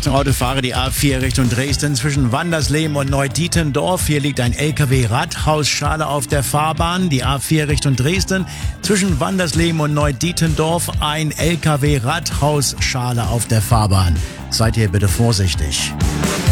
Achtung Autofahrer, die A4 Richtung Dresden zwischen Wandersleben und Neudietendorf. Hier liegt ein LKW-Radhausschale auf der Fahrbahn. Die A4 Richtung Dresden zwischen Wandersleben und Neudietendorf ein LKW-Radhausschale auf der Fahrbahn. Seid hier bitte vorsichtig.